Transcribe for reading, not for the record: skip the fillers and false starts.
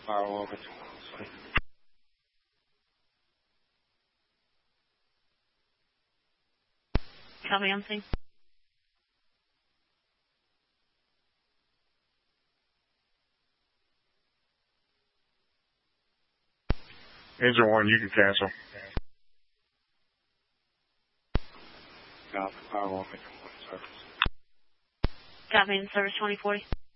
firewall over to Copy, I'm seeing. Engine 1, you can cancel. Alpha firewall over to service. Copy, in service 2040.